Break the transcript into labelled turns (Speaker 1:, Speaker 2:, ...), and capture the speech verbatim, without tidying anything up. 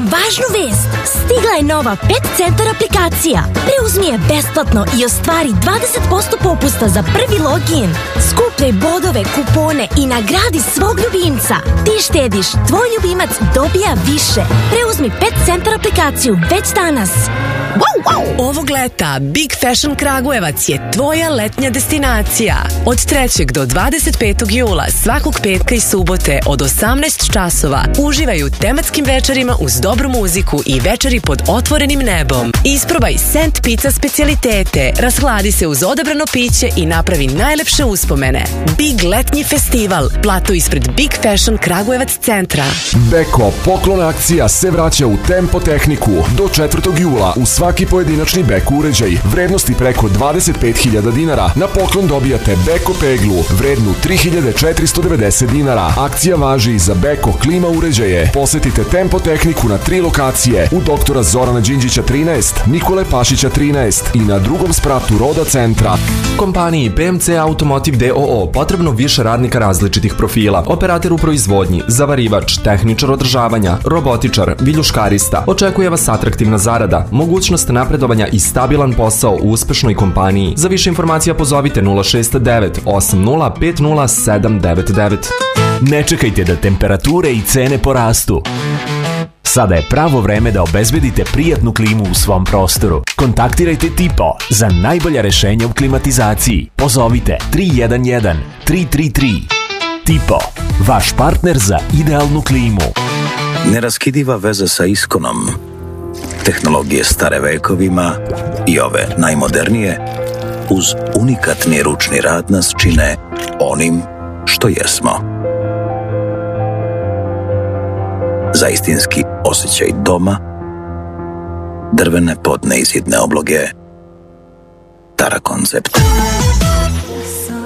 Speaker 1: Važnu vest! Stigla je nova Pet Centar aplikacija. Preuzmi je besplatno i ostvari dvadeset posto popusta za prvi login. Skupljaj bodove, kupone i nagradi svog ljubimca. Ti štediš, tvoj ljubimac dobija više. Preuzmi Pet Centar aplikaciju već danas.
Speaker 2: Ovog leta Big Fashion Kragujevac je tvoja letnja destinacija. Od trećeg do dvadeset petog jula svakog petka i subote od osamnaest časova uživaj u tematskim večerima uz dobru muziku i večeri pod otvorenim nebom. Isprobaj Sent Pizza specijalitete, rashladi se uz odabrano piće i napravi najlepše uspomene. Big letnji festival, plato ispred Big Fashion Kragujevac centra.
Speaker 3: Beko poklon akcija se vraća u Tempo tehniku. Do četvrtog jula u svaki pojedinačni Beko uređaj vrednosti preko dvadeset pet hiljada dinara. Na poklon dobijate Beko peglu vrednu tri hiljade četiristo devedeset dinara. Akcija važi i za Beko klima uređaje. Posetite Tempo tehniku na tri lokacije: u doktora Zorana Đinđića trinaest, Nikole Pašića trinaest i na drugom spratu Roda centra.
Speaker 4: Kompaniji P M C Automotive D O O potrebno više radnika različitih profila: operator u proizvodnji, zavarivač, tehničar održavanja, robotičar, viljuškarista. Očekuje vas atraktivna zarada, mogućnost napredovanja i stabilan posao u uspešnoj kompaniji. Za više informacija pozovite nula šest devet osam nula pet nula sedam devet devet.
Speaker 5: Ne čekajte da temperature i cene porastu. Sada je pravo vreme da obezbedite prijatnu klimu u svom prostoru. Kontaktirajte Tipo za najbolja rešenja u klimatizaciji. Pozovite tri jedan jedan tri tri tri. Tipo, vaš partner za idealnu klimu.
Speaker 6: Neraskidiva veza sa Iskonom. Tehnologije stare vekovima i ove najmodernije uz unikatni ručni rad nas čine onim što jesmo. Za istinski osjećaj doma, drvene podne izidne obloge, Tara Koncept.